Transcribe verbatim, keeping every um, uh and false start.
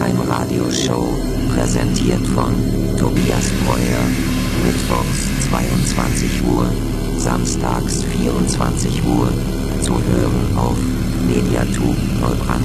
Primetime Radio Show, präsentiert von Tobias Breuer, mittwochs zweiundzwanzig Uhr, samstags vierundzwanzig Uhr, zu hören auf Mediatube Neubrandenburg.